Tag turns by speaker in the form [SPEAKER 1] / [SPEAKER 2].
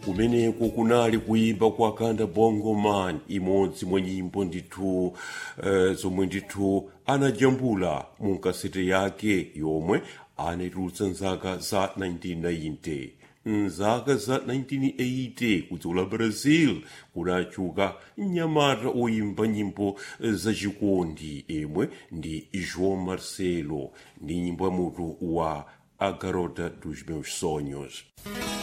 [SPEAKER 1] kumeneko kunali kuimba kwa Kanda Bongo Man, imodzi mwa nyimbo ndithu zomwe ndithu anajambula mu kasete yake yomwe anatulutsa mzaka za 1990. Mzaka za 1980 kudziko la Brazil kunachuka mnyamata oyimba nyimbo zachikondi emwe ndi João Marcelo ndi nyimbo ya mutu wa A Garota dos Meus Sonhos.